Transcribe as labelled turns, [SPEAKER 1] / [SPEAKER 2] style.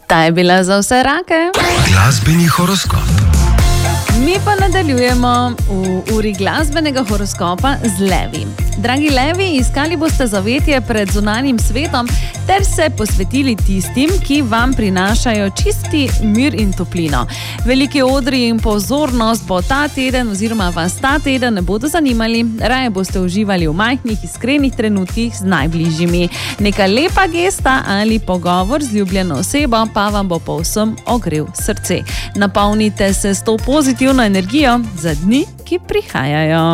[SPEAKER 1] Ta je bila za vse rake.
[SPEAKER 2] Glasbeni horoskop.
[SPEAKER 1] Mi pa nadaljujemo v uri glasbenega horoskopa z levi. Dragi levi, iskali boste zavetje pred zunanjim svetom ter se posvetili tistim, ki vam prinašajo čisti mir in toplino. Veliki odri in pozornost bo ta teden oziroma vas ta teden ne bodo zanimali, raje boste uživali v majhnih iskrenih trenutkih z najbližjimi. Neka lepa gesta ali pogovor z ljubljeno osebo pa vam bo povsem ogrel srce. Napolnite se s to pozitivno energijo za dni, ki prihajajo.